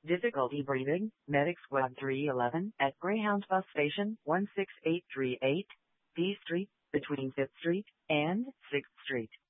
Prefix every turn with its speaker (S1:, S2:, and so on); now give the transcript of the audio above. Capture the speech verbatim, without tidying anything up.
S1: Difficulty breathing, Medic Squad three eleven at Greyhound Bus Station one six eight three eight, D Street, between fifth Street and sixth Street.